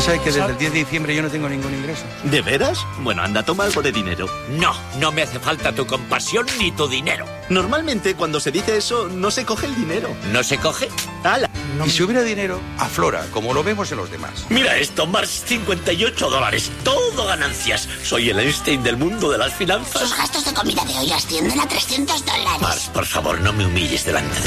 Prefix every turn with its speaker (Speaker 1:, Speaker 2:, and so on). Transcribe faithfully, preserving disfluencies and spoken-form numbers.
Speaker 1: sabe que desde el diez de diciembre yo no tengo ningún ingreso?
Speaker 2: ¿De veras? Bueno, anda, toma algo de dinero.
Speaker 3: No, no me hace falta tu compasión ni tu dinero.
Speaker 2: Normalmente cuando se dice eso, no se coge el dinero.
Speaker 3: ¿No se coge?
Speaker 2: ¡Hala!
Speaker 1: No. Y si hubiera dinero, aflora, como lo vemos en los demás.
Speaker 3: Mira esto, Marx, cincuenta y ocho dólares. Todo ganancias. Soy el Einstein del mundo de las finanzas.
Speaker 4: Sus gastos de comida de hoy ascienden a trescientos dólares.
Speaker 3: Marx, por favor, no me humilles delante de